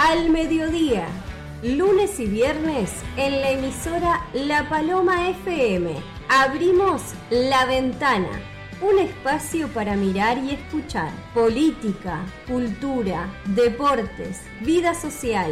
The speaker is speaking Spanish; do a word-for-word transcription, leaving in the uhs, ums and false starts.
al mediodía, lunes y viernes en la emisora La Paloma F M. Abrimos La Ventana, un espacio para mirar y escuchar política, cultura, deportes, vida social,